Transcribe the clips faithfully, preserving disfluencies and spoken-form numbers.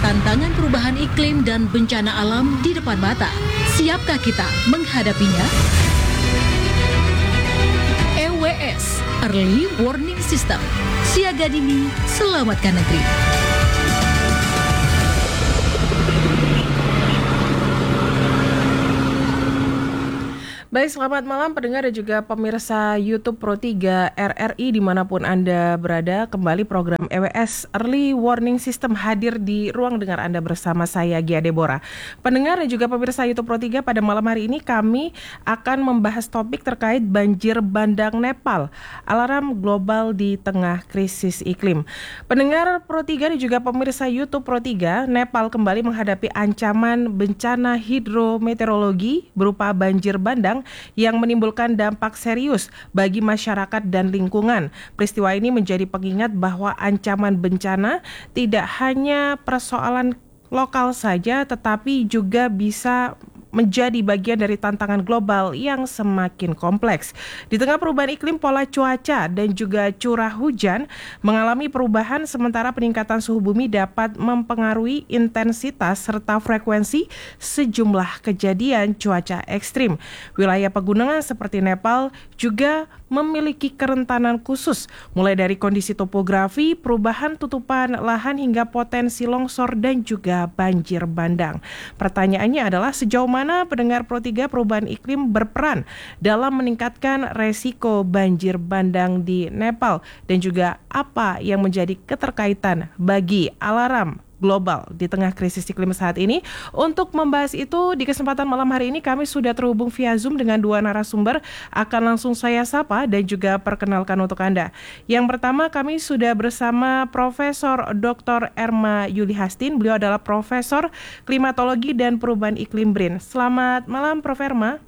Tantangan perubahan iklim dan bencana alam di depan mata. Siapkah kita menghadapinya? E W S, Early Warning System. Siaga dini, selamatkan negeri. Baik, selamat malam pendengar dan juga pemirsa YouTube Pro tiga R R I dimanapun Anda berada. Kembali program E W S Early Warning System hadir di ruang dengar Anda bersama saya Gia Deborah. Pendengar dan juga pemirsa YouTube Pro tiga, pada malam hari ini kami akan membahas topik terkait banjir bandang Nepal, alarm global di tengah krisis iklim. Pendengar Pro tiga dan juga pemirsa YouTube Pro tiga, Nepal kembali menghadapi ancaman bencana hidrometeorologi berupa banjir bandang yang menimbulkan dampak serius bagi masyarakat dan lingkungan. Peristiwa ini menjadi pengingat bahwa ancaman bencana tidak hanya persoalan lokal saja, tetapi juga bisa menjadi bagian dari tantangan global yang semakin kompleks. Di tengah perubahan iklim, pola cuaca dan juga curah hujan mengalami perubahan, sementara peningkatan suhu bumi dapat mempengaruhi intensitas serta frekuensi sejumlah kejadian cuaca ekstrim. Wilayah pegunungan seperti Nepal juga memiliki kerentanan khusus, mulai dari kondisi topografi, perubahan tutupan lahan hingga potensi longsor dan juga banjir bandang. Pertanyaannya adalah sejauh mana pendengar Pro tiga perubahan iklim berperan dalam meningkatkan resiko banjir bandang di Nepal, dan juga apa yang menjadi keterkaitan bagi alarm global di tengah krisis iklim saat ini. Untuk membahas itu, di kesempatan malam hari ini kami sudah terhubung via Zoom dengan dua narasumber. Akan langsung saya sapa dan juga perkenalkan untuk Anda. Yang pertama, kami sudah bersama Profesor Doktor Erma Yuli Hastin. Beliau adalah Profesor Klimatologi dan Perubahan Iklim B R I N. Selamat malam, Prof Erma.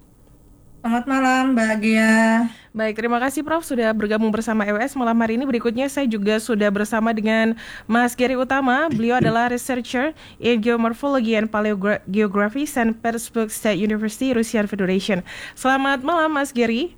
Selamat malam, Mbak Gia. Baik, terima kasih Prof sudah bergabung bersama E W S malam hari ini. Berikutnya saya juga sudah bersama dengan Mas Gary Utama. Beliau adalah Researcher in Geomorphology and Paleogeography, Saint Petersburg State University, Russian Federation. Selamat malam, Mas Gary.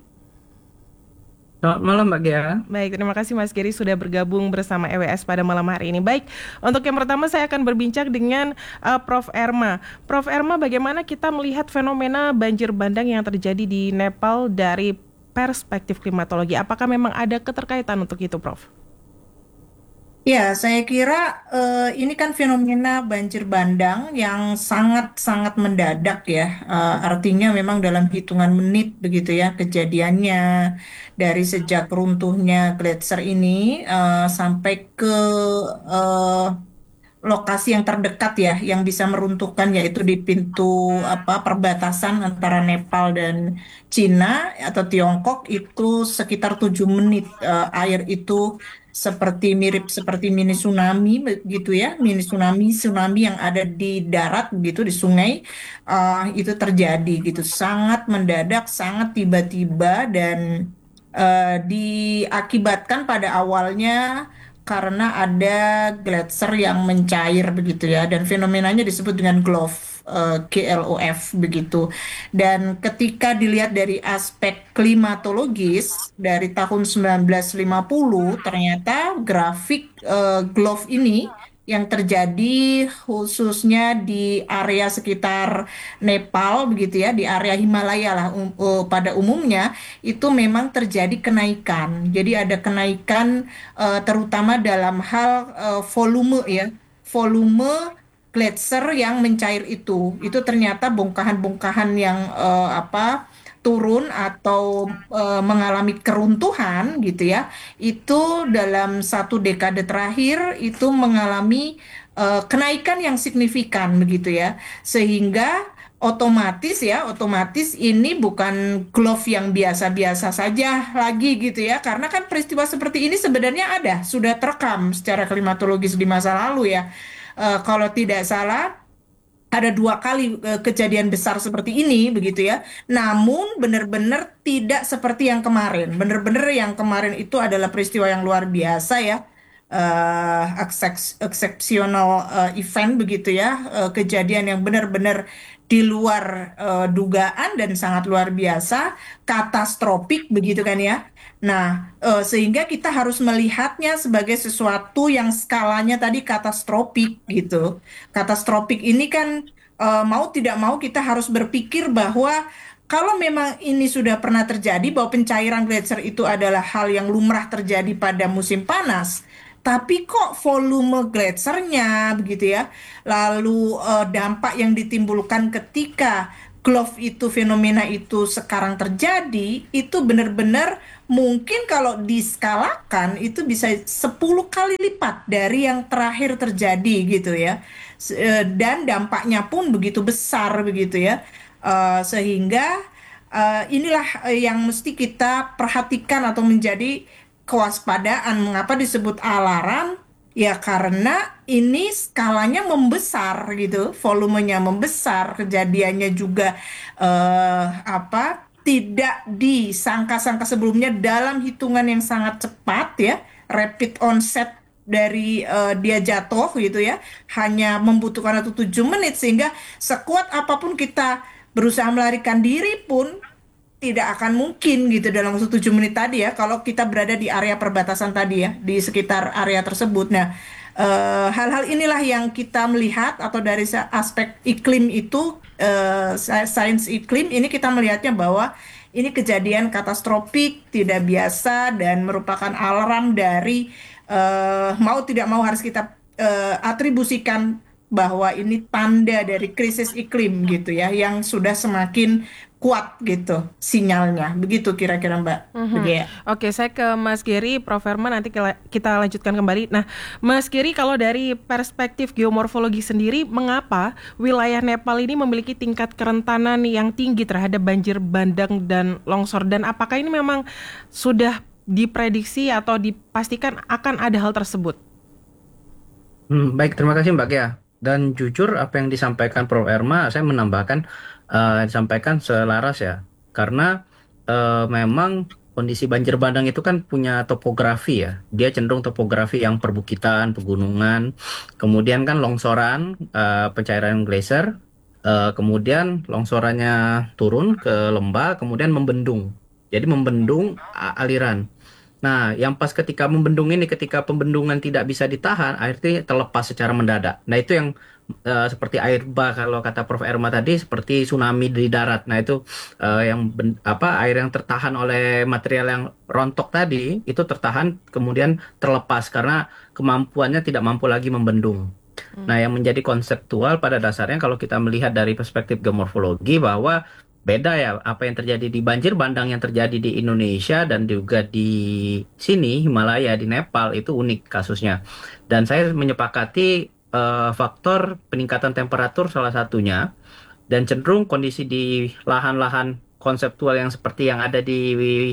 Selamat malam, Mbak Gia. Baik, terima kasih Mas Gary sudah bergabung bersama E W S pada malam hari ini. Baik, untuk yang pertama saya akan berbincang dengan uh, Prof Erma. Prof Erma, bagaimana kita melihat fenomena banjir bandang yang terjadi di Nepal dari perspektif klimatologi? Apakah memang ada keterkaitan untuk itu, Prof? Ya, saya kira eh, ini kan fenomena banjir bandang yang sangat-sangat mendadak ya. Eh, artinya memang dalam hitungan menit begitu ya kejadiannya, dari sejak runtuhnya gletser ini eh, sampai ke eh, lokasi yang terdekat ya, yang bisa meruntuhkan, yaitu di pintu apa perbatasan antara Nepal dan Cina atau Tiongkok, itu sekitar tujuh menit. Eh, air itu seperti mirip seperti mini tsunami begitu ya, mini tsunami tsunami yang ada di darat begitu, di sungai. Eh, itu terjadi gitu, sangat mendadak, sangat tiba-tiba, dan eh, diakibatkan pada awalnya karena ada gletser yang mencair begitu ya, dan fenomenanya disebut dengan GLOF, eh, G L O F begitu. Dan ketika dilihat dari aspek klimatologis dari tahun sembilan belas lima puluh, ternyata grafik eh, GLOF ini yang terjadi khususnya di area sekitar Nepal begitu ya, di area Himalaya lah um- uh, pada umumnya itu memang terjadi kenaikan. Jadi ada kenaikan eh, terutama dalam hal eh, volume ya, volume gletser yang mencair itu. Itu ternyata bongkahan-bongkahan yang eh, apa turun atau eh, mengalami keruntuhan gitu ya. Itu dalam satu dekade terakhir itu mengalami eh, kenaikan yang signifikan begitu ya. Sehingga otomatis ya, otomatis ini bukan glove yang biasa-biasa saja lagi gitu ya, karena kan peristiwa seperti ini sebenarnya ada, sudah terekam secara klimatologis di masa lalu ya. Eh, kalau tidak salah ada dua kali eh, kejadian besar seperti ini begitu ya. Namun benar-benar tidak seperti yang kemarin. Benar-benar yang kemarin itu adalah peristiwa yang luar biasa ya. Eh except- exceptional eh, event begitu ya. Eh, kejadian yang benar-benar di luar eh, dugaan dan sangat luar biasa, katastropik begitu kan ya. Nah, eh, sehingga kita harus melihatnya sebagai sesuatu yang skalanya tadi katastropik gitu. Katastropik ini kan eh, mau tidak mau kita harus berpikir bahwa kalau memang ini sudah pernah terjadi bahwa pencairan gletser itu adalah hal yang lumrah terjadi pada musim panas. Tapi kok volume gletsernya begitu ya, lalu eh, dampak yang ditimbulkan ketika glove itu fenomena itu sekarang terjadi, itu benar-benar mungkin kalau diskalakan itu bisa sepuluh kali lipat dari yang terakhir terjadi gitu ya. Se- eh, Dan dampaknya pun begitu besar begitu ya. Eh, sehingga eh, inilah eh, yang mesti kita perhatikan atau menjadi kewaspadaan. Mengapa disebut alarm? Ya karena ini skalanya membesar gitu, volumenya membesar, kejadiannya juga eh, apa tidak disangka-sangka sebelumnya dalam hitungan yang sangat cepat ya, rapid onset dari eh, dia jatuh gitu ya, hanya membutuhkan waktu tujuh menit sehingga sekuat apapun kita berusaha melarikan diri pun tidak akan mungkin gitu dalam waktu tujuh menit tadi ya kalau kita berada di area perbatasan tadi ya di sekitar area tersebut. Nah, eh, hal-hal inilah yang kita melihat atau dari sa- aspek iklim itu eh, sa- sains iklim ini kita melihatnya bahwa ini kejadian katastrofik tidak biasa dan merupakan alarm dari eh, mau tidak mau harus kita eh, atribusikan bahwa ini tanda dari krisis iklim gitu ya yang sudah semakin kuat gitu sinyalnya. Begitu kira-kira Mbak Mhm. Bege. Oke, saya ke Mas Gary, Prof Herman nanti kela- kita lanjutkan kembali. Nah, Mas Gary, kalau dari perspektif geomorfologi sendiri, mengapa wilayah Nepal ini memiliki tingkat kerentanan yang tinggi terhadap banjir bandang dan longsor? Dan apakah ini memang sudah diprediksi atau dipastikan akan ada hal tersebut? Hmm, baik, terima kasih Mbak Kia. Dan jujur apa yang disampaikan Prof Erma, saya menambahkan eh, disampaikan selaras ya. Karena eh, memang kondisi banjir bandang itu kan punya topografi ya. Dia cenderung topografi yang perbukitan, pegunungan, kemudian kan longsoran, eh, pencairan geyser, eh, kemudian longsorannya turun ke lembah, kemudian membendung. Jadi membendung a- aliran. Nah, yang pas ketika membendung ini, ketika pembendungan tidak bisa ditahan, airnya terlepas secara mendadak. Nah, itu yang eh, seperti air bah kalau kata Prof Erma tadi, seperti tsunami di darat. Nah, itu eh, yang ben- apa air yang tertahan oleh material yang rontok tadi itu tertahan kemudian terlepas karena kemampuannya tidak mampu lagi membendung. Nah, yang menjadi konseptual pada dasarnya kalau kita melihat dari perspektif geomorfologi bahwa beda ya apa yang terjadi di banjir bandang yang terjadi di Indonesia dan juga di sini Himalaya di Nepal itu unik kasusnya. Dan saya menyepakati eh, faktor peningkatan temperatur salah satunya dan cenderung kondisi di lahan-lahan konseptual yang seperti yang ada di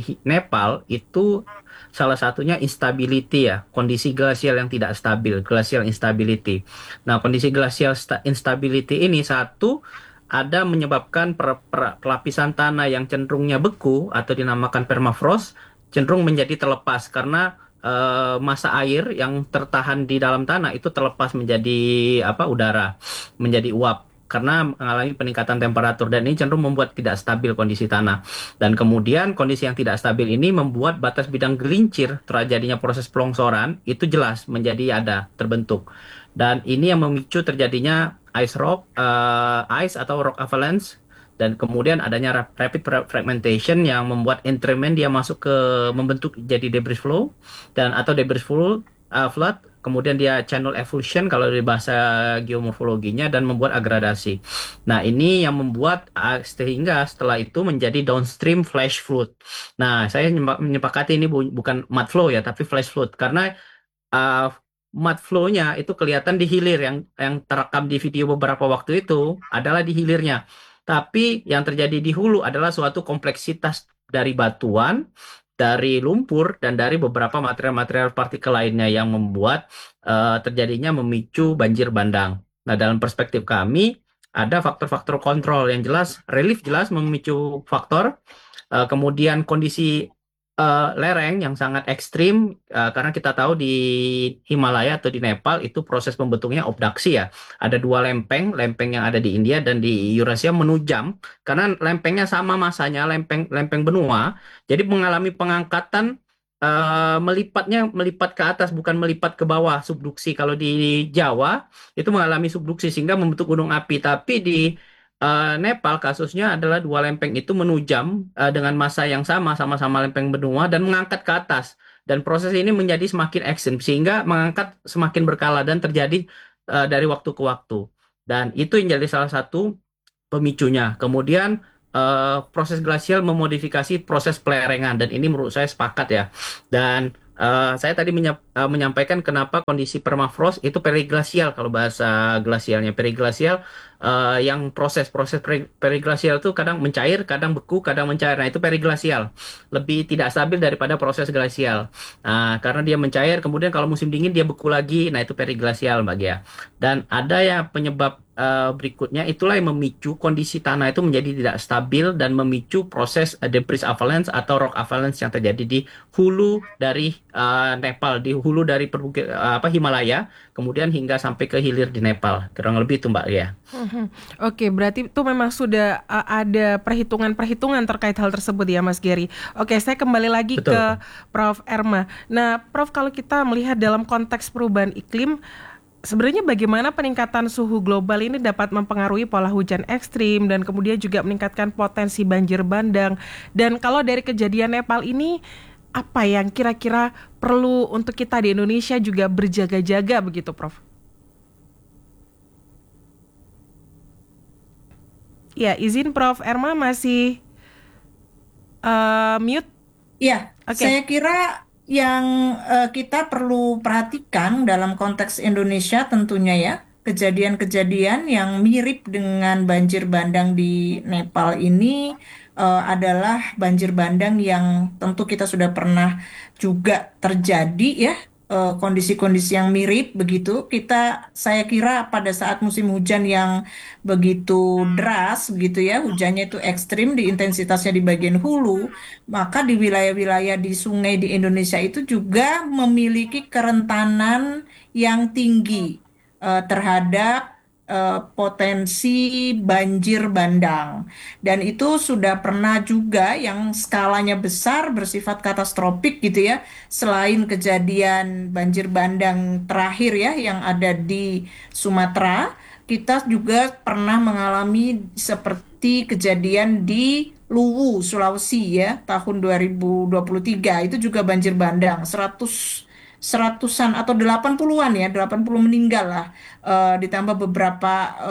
Nepal itu salah satunya instability ya, kondisi glasial yang tidak stabil, glacial instability. Nah, kondisi glacial sta- instability ini satu ada menyebabkan per- per- pelapisan tanah yang cenderungnya beku atau dinamakan permafrost cenderung menjadi terlepas karena eh, massa air yang tertahan di dalam tanah itu terlepas menjadi apa udara, menjadi uap karena mengalami peningkatan temperatur dan ini cenderung membuat tidak stabil kondisi tanah. Dan kemudian kondisi yang tidak stabil ini membuat batas bidang gelincir terjadinya proses pelongsoran itu jelas menjadi ada terbentuk. Dan ini yang memicu terjadinya ice rock, eh, ice atau rock avalanche dan kemudian adanya rap- rapid fra- fragmentation yang membuat entrement dia masuk ke membentuk jadi debris flow dan atau debris flow uh, flood kemudian dia channel effusion kalau di bahasa geomorfologinya dan membuat agradasi. Nah, ini yang membuat uh, sehingga setelah itu menjadi downstream flash flood. Nah, saya menyepa- menyepakati ini bu- bukan mud flow ya, tapi flash flood karena uh, mud flow-nya itu kelihatan di hilir yang yang terekam di video beberapa waktu itu adalah di hilirnya. Tapi yang terjadi di hulu adalah suatu kompleksitas dari batuan, dari lumpur dan dari beberapa material-material partikel lainnya yang membuat eh, terjadinya memicu banjir bandang. Nah, dalam perspektif kami ada faktor-faktor kontrol yang jelas, relief jelas memicu faktor, eh, kemudian kondisi eh, lereng yang sangat ekstrim, eh, karena kita tahu di Himalaya atau di Nepal itu proses pembentuknya abduksi ya. Ada dua lempeng, lempeng yang ada di India dan di Eurasia menujam karena lempengnya sama masanya, lempeng lempeng benua. Jadi mengalami pengangkatan, eh, melipatnya melipat ke atas bukan melipat ke bawah, subduksi. Kalau di Jawa itu mengalami subduksi sehingga membentuk gunung api. Tapi di Eh, Nepal kasusnya adalah dua lempeng itu menujam eh, dengan massa yang sama, sama-sama lempeng benua dan mengangkat ke atas. Dan proses ini menjadi semakin ekstrim sehingga mengangkat semakin berkala dan terjadi eh, dari waktu ke waktu. Dan itu yang jadi salah satu pemicunya. Kemudian eh, proses glasial memodifikasi proses pelerengan dan ini menurut saya sepakat ya. Dan eh, saya tadi menya- eh, menyampaikan kenapa kondisi permafrost itu periglasial kalau bahasa glasialnya. Periglasial eh, yang proses-proses peri- periglasial itu kadang mencair, kadang beku, kadang mencair. Nah, itu periglasial. Lebih tidak stabil daripada proses glasial. Nah, karena dia mencair, kemudian kalau musim dingin dia beku lagi. Nah, itu periglasial, Mbak Gia. Dan ada yang penyebab eh, berikutnya itulah yang memicu kondisi tanah itu menjadi tidak stabil dan memicu proses eh, debris avalanche atau rock avalanche yang terjadi di hulu dari eh, Nepal, di hulu dari perbukit eh, apa Himalaya, kemudian hingga sampai ke hilir di Nepal. Kurang lebih itu Mbak ya. Mhm. Oke, berarti itu memang sudah uh, ada perhitungan-perhitungan terkait hal tersebut ya, Mas Gary. Oke, saya kembali lagi Betul. ke Prof Erma. Nah, Prof, kalau kita melihat dalam konteks perubahan iklim, sebenarnya bagaimana peningkatan suhu global ini dapat mempengaruhi pola hujan ekstrim dan kemudian juga meningkatkan potensi banjir bandang. Dan kalau dari kejadian Nepal ini, apa yang kira-kira perlu untuk kita di Indonesia juga berjaga-jaga begitu, Prof? Ya, izin Prof Erma masih uh, mute. Ya, Oke. saya kira yang eh, kita perlu perhatikan dalam konteks Indonesia tentunya ya, kejadian-kejadian yang mirip dengan banjir bandang di Nepal ini eh, adalah banjir bandang yang tentu kita sudah pernah juga terjadi ya, eh, kondisi-kondisi yang mirip begitu. Kita, saya kira pada saat musim hujan yang begitu deras begitu ya, hujannya itu ekstrim di intensitasnya di bagian hulu, maka di wilayah-wilayah di sungai di Indonesia itu juga memiliki kerentanan yang tinggi eh, terhadap eh, potensi banjir bandang. Dan itu sudah pernah juga yang skalanya besar bersifat katastrofik gitu ya. Selain kejadian banjir bandang terakhir ya yang ada di Sumatera, kita juga pernah mengalami seperti kejadian di Luwu, Sulawesi ya, tahun dua ribu dua puluh tiga. Itu juga banjir bandang, seratus seratusan atau delapan puluhan ya, delapan puluh meninggal lah. Eh, ditambah beberapa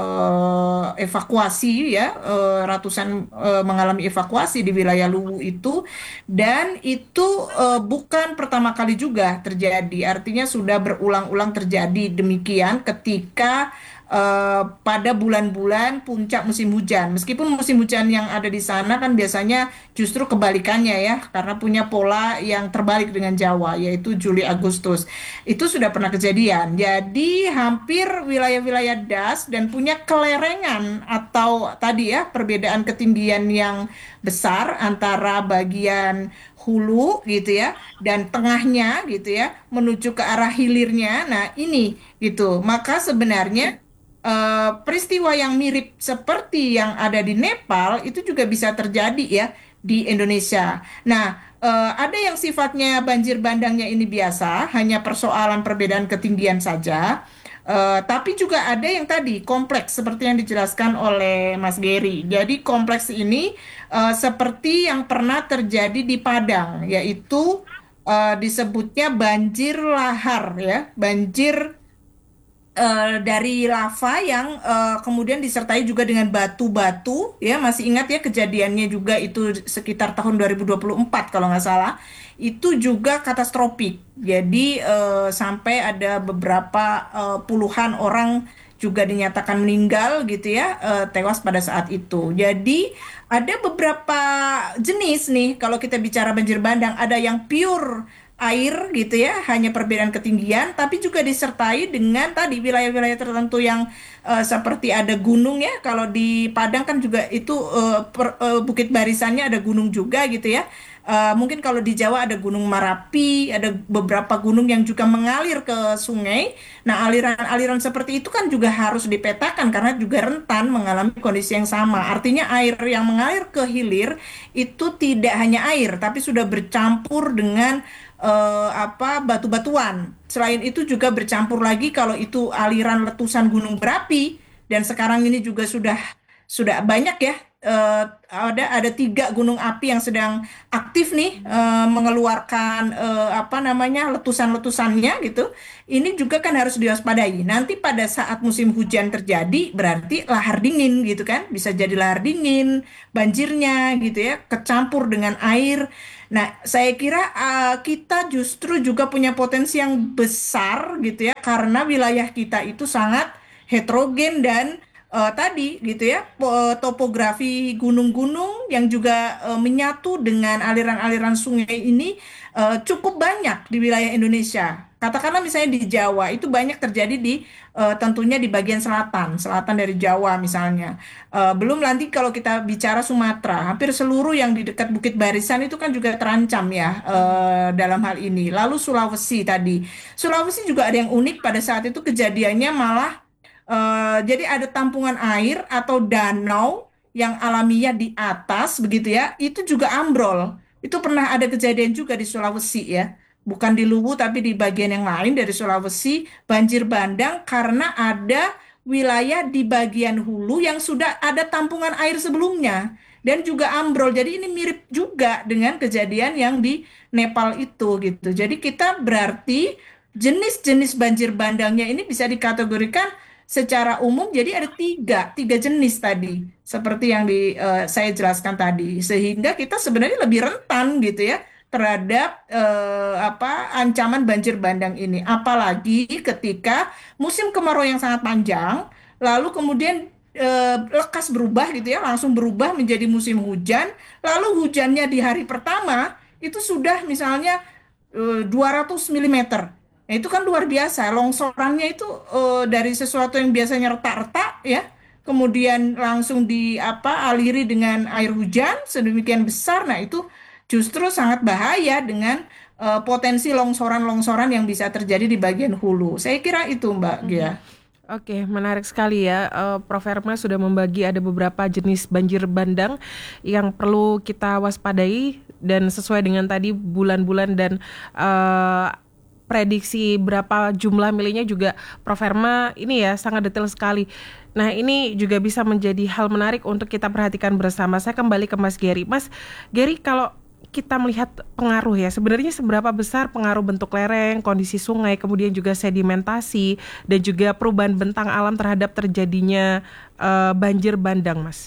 eh, evakuasi ya, eh, ratusan eh, mengalami evakuasi di wilayah Luwu itu. Dan itu eh, bukan pertama kali juga terjadi, artinya sudah berulang-ulang terjadi demikian ketika eh, pada bulan-bulan puncak musim hujan. Meskipun musim hujan yang ada di sana kan biasanya justru kebalikannya ya, karena punya pola yang terbalik dengan Jawa, yaitu Juli Agustus. Itu sudah pernah kejadian. Jadi hampir wilayah-wilayah das dan punya kelerengan atau tadi ya perbedaan ketinggian yang besar antara bagian hulu gitu ya dan tengahnya gitu ya menuju ke arah hilirnya. Nah, ini gitu. Maka sebenarnya eh, peristiwa yang mirip seperti yang ada di Nepal itu juga bisa terjadi ya di Indonesia. Nah, eh, ada yang sifatnya banjir bandangnya ini biasa, hanya persoalan perbedaan ketinggian saja. Eh, tapi juga ada yang tadi kompleks seperti yang dijelaskan oleh Mas Gary. Jadi kompleks ini eh, seperti yang pernah terjadi di Padang, yaitu eh, disebutnya banjir lahar ya, banjir eh, dari lava yang eh, kemudian disertai juga dengan batu-batu ya, masih ingat ya kejadiannya juga itu sekitar tahun dua ribu dua puluh empat kalau nggak salah, itu juga katastrofik. Jadi eh, sampai ada beberapa eh, puluhan orang juga dinyatakan meninggal gitu ya, eh, tewas pada saat itu. Jadi ada beberapa jenis nih kalau kita bicara banjir bandang, ada yang pure air gitu ya, hanya perbedaan ketinggian, tapi juga disertai dengan tadi wilayah-wilayah tertentu yang eh, seperti ada gunung ya. Kalau di Padang kan juga itu eh, per- eh, bukit barisannya ada gunung juga gitu ya. Eh, mungkin kalau di Jawa ada Gunung Merapi, ada beberapa gunung yang juga mengalir ke sungai. Nah, aliran-aliran seperti itu kan juga harus dipetakan karena juga rentan mengalami kondisi yang sama. Artinya air yang mengalir ke hilir itu tidak hanya air, tapi sudah bercampur dengan eh, apa batu-batuan. Selain itu juga bercampur lagi kalau itu aliran letusan gunung berapi dan sekarang ini juga sudah sudah banyak ya eh, ada ada tiga gunung api yang sedang aktif nih eh, mengeluarkan eh, apa namanya letusan-letusannya gitu. Ini juga kan harus diwaspadai. Nanti pada saat musim hujan terjadi berarti lahar dingin gitu kan. Bisa jadi lahar dingin, banjirnya gitu ya, kecampur dengan air. Nah, saya kira uh, kita justru juga punya potensi yang besar gitu ya, karena wilayah kita itu sangat heterogen dan uh, tadi gitu ya, po- topografi gunung-gunung yang juga uh, menyatu dengan aliran-aliran sungai ini uh, cukup banyak di wilayah Indonesia. Katakanlah misalnya di Jawa itu banyak terjadi di uh, tentunya di bagian selatan, selatan dari Jawa misalnya. Eh, belum nanti kalau kita bicara Sumatera, hampir seluruh yang di dekat Bukit Barisan itu kan juga terancam ya eh, dalam hal ini. Lalu Sulawesi tadi, Sulawesi juga ada yang unik pada saat itu kejadiannya malah eh, jadi ada tampungan air atau danau yang alamiah di atas begitu ya, itu juga ambrol. Itu pernah ada kejadian juga di Sulawesi ya. Bukan di Luwu tapi di bagian yang lain dari Sulawesi banjir bandang karena ada wilayah di bagian hulu yang sudah ada tampungan air sebelumnya dan juga ambrol. Jadi ini mirip juga dengan kejadian yang di Nepal itu gitu. Jadi kita berarti jenis-jenis banjir bandangnya ini bisa dikategorikan secara umum jadi ada tiga, tiga jenis tadi seperti yang di eh, saya jelaskan tadi sehingga kita sebenarnya lebih rentan gitu ya terhadap eh, apa ancaman banjir bandang ini. Apalagi ketika musim kemarau yang sangat panjang, lalu kemudian eh, lekas berubah gitu ya, langsung berubah menjadi musim hujan, lalu hujannya di hari pertama itu sudah misalnya eh, dua ratus milimeter. Nah, itu kan luar biasa. Longsorannya itu eh, dari sesuatu yang biasanya retak-retak ya, kemudian langsung di apa aliri dengan air hujan sedemikian besar. Nah, itu justru sangat bahaya dengan eh, potensi longsoran-longsoran yang bisa terjadi di bagian hulu. Saya kira itu, Mbak Gia. Oke, menarik sekali ya. Eh, Prof Herma sudah membagi ada beberapa jenis banjir bandang yang perlu kita waspadai dan sesuai dengan tadi bulan-bulan dan eh, prediksi berapa jumlah milinya juga Prof Herma ini ya sangat detail sekali. Nah, ini juga bisa menjadi hal menarik untuk kita perhatikan bersama. Saya kembali ke Mas Gary. Mas Gary, kalau kita melihat pengaruh ya, sebenarnya seberapa besar pengaruh bentuk lereng, kondisi sungai, kemudian juga sedimentasi dan juga perubahan bentang alam terhadap terjadinya eh, banjir bandang, Mas?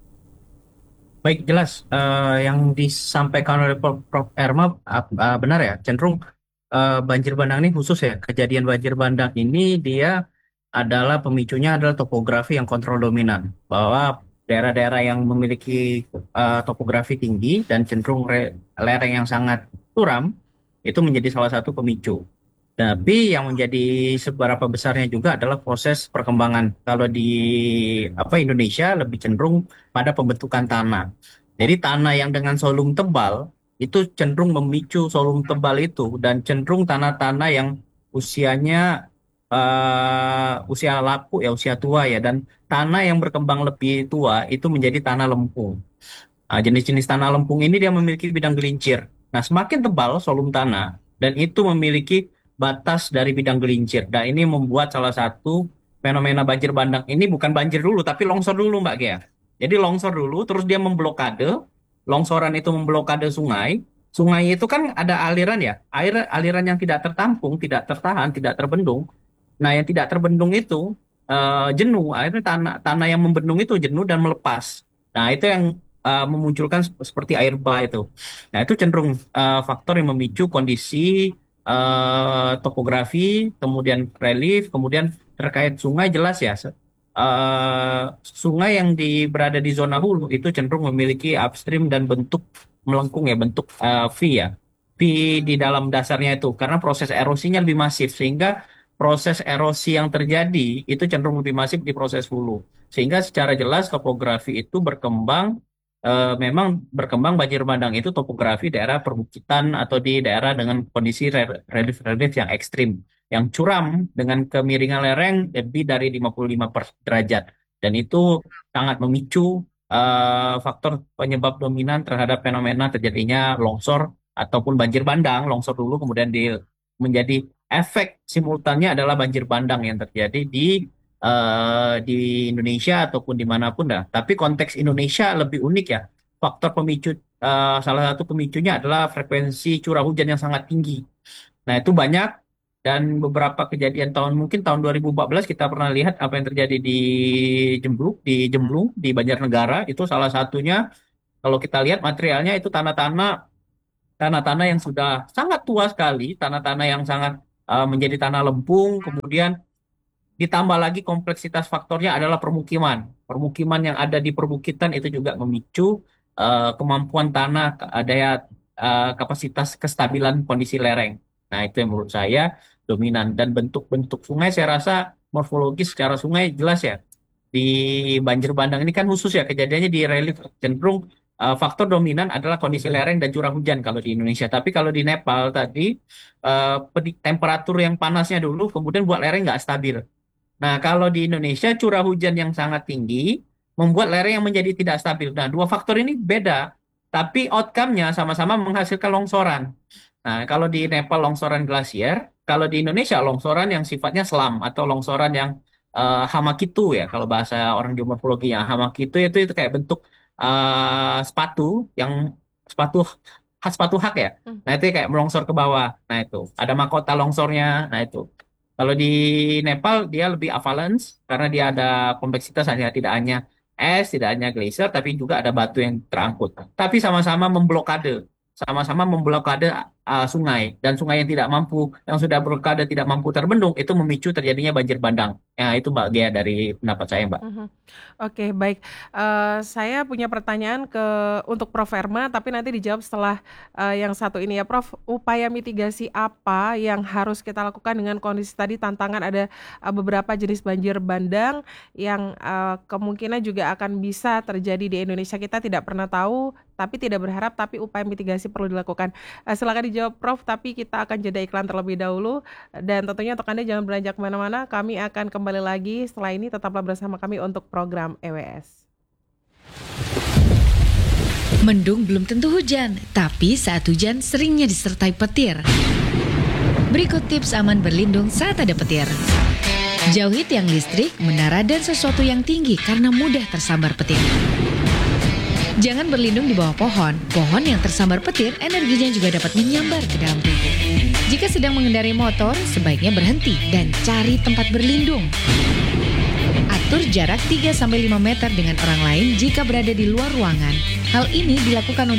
Baik, jelas. Eh, yang disampaikan oleh Prof Prof Erma ah, ah, benar ya, cenderung eh, banjir bandang ini khusus ya. Kejadian banjir bandang ini dia adalah pemicunya adalah topografi yang kontrol dominan. Bahwa daerah-daerah yang memiliki eh, topografi tinggi dan cenderung re- lereng yang sangat curam itu menjadi salah satu pemicu. Tapi yang menjadi seberapa besarnya juga adalah proses perkembangan. Kalau di apa Indonesia lebih cenderung pada pembentukan tanah. Jadi tanah yang dengan solum tebal itu cenderung memicu solum tebal itu dan cenderung tanah-tanah yang usianya eh, usia laku ya usia tua ya dan tanah yang berkembang lebih tua itu menjadi tanah lempung. Nah, jenis-jenis tanah lempung ini dia memiliki bidang gelincir. Nah, semakin tebal solum tanah dan itu memiliki batas dari bidang gelincir. Dan ini membuat salah satu fenomena banjir bandang ini bukan banjir dulu, tapi longsor dulu, Mbak Gea. Jadi longsor dulu, terus dia memblokade. Longsoran itu memblokade sungai. Sungai itu kan ada aliran ya, air aliran yang tidak tertampung, tidak tertahan, tidak terbendung. Nah, yang tidak terbendung itu eh, jenuh. Akhirnya tanah tanah yang membendung itu jenuh dan melepas. Nah, itu yang eh, memunculkan sep- seperti air bah itu. Nah, itu cenderung eh, faktor yang memicu kondisi eh, topografi, kemudian relief, kemudian terkait sungai jelas ya. se- eh, sungai yang di, berada di zona hulu itu cenderung memiliki upstream dan bentuk melengkung ya, bentuk eh, V ya. V di dalam dasarnya itu karena proses erosinya lebih masif sehingga proses erosi yang terjadi itu cenderung lebih masif di proses hulu. Sehingga secara jelas topografi itu berkembang eh, memang berkembang banjir bandang itu topografi daerah perbukitan atau di daerah dengan kondisi re- relief-relief yang ekstrim, yang curam dengan kemiringan lereng lebih dari lima puluh lima per- derajat. Dan itu sangat memicu eh, faktor penyebab dominan terhadap fenomena terjadinya longsor ataupun banjir bandang. Longsor dulu kemudian di, menjadi efek simultannya adalah banjir bandang yang terjadi di eh, di Indonesia ataupun dimanapun dah. Tapi konteks Indonesia lebih unik ya. Faktor pemicu eh, salah satu pemicunya adalah frekuensi curah hujan yang sangat tinggi. Nah itu banyak dan beberapa kejadian tahun mungkin tahun dua ribu empat belas kita pernah lihat apa yang terjadi di Jembluk, di Jemblung, di Banjarnegara itu salah satunya. Kalau kita lihat materialnya itu tanah-tanah tanah-tanah yang sudah sangat tua sekali, tanah-tanah yang sangat eh, menjadi tanah lempung, kemudian ditambah lagi kompleksitas faktornya adalah permukiman. Permukiman yang ada di perbukitan itu juga memicu eh, kemampuan tanah, ke- daya eh, kapasitas kestabilan kondisi lereng. Nah, itu yang menurut saya dominan. Dan bentuk-bentuk sungai saya rasa morfologis secara sungai jelas ya. Di banjir bandang ini kan khusus ya kejadiannya di relief cenderung eh, faktor dominan adalah kondisi lereng dan curah hujan kalau di Indonesia. Tapi kalau di Nepal tadi eh, pedi- temperatur yang panasnya dulu kemudian buat lereng nggak stabil. Nah, kalau di Indonesia curah hujan yang sangat tinggi membuat lereng yang menjadi tidak stabil. Nah, dua faktor ini beda, tapi outcome-nya sama-sama menghasilkan longsoran. Nah, kalau di Nepal longsoran glasier, kalau di Indonesia longsoran yang sifatnya selam atau longsoran yang eh, hamakitu ya, kalau bahasa orang geomorfologi ya, hamakitu itu itu kayak bentuk eh, sepatu yang sepatu khas sepatu hak ya. Hmm. Nah, itu kayak melongsor ke bawah. Nah, itu ada mahkota longsornya. Nah, itu. Kalau di Nepal dia lebih avalanche karena dia ada kompleksitas hanya tidak hanya es, tidak hanya glacier, tapi juga ada batu yang terangkut. Tapi sama-sama memblokade, sama-sama memblokade uh, sungai dan sungai yang tidak mampu, yang sudah blokade tidak mampu terbendung itu memicu terjadinya banjir bandang. Ya itu Mbak Gea dari pendapat saya Mbak. Mhm. Oke, baik. Eh, saya punya pertanyaan ke untuk Prof Erma, tapi nanti dijawab setelah eh, yang satu ini ya, Prof. Upaya mitigasi apa yang harus kita lakukan dengan kondisi tadi tantangan ada eh, beberapa jenis banjir bandang yang eh, kemungkinan juga akan bisa terjadi di Indonesia. Kita tidak pernah tahu, tapi tidak berharap, tapi upaya mitigasi perlu dilakukan. Eh, silakan dijawab, Prof. Tapi kita akan jeda iklan terlebih dahulu. Dan tentunya untuk Anda jangan beranjak kemana-mana. Kami akan kembali lagi setelah ini. Tetaplah bersama kami untuk program E W S. Mendung belum tentu hujan, tapi saat hujan seringnya disertai petir. Berikut tips aman berlindung saat ada petir. Jauhi tiang listrik, menara, dan sesuatu yang tinggi karena mudah tersambar petir. Jangan berlindung di bawah pohon. Pohon yang tersambar petir, energinya juga dapat menyambar ke dalam tubuh. Jika sedang mengendarai motor, sebaiknya berhenti dan cari tempat berlindung. Atur jarak tiga sampai lima meter dengan orang lain jika berada di luar ruangan. Hal ini dilakukan untuk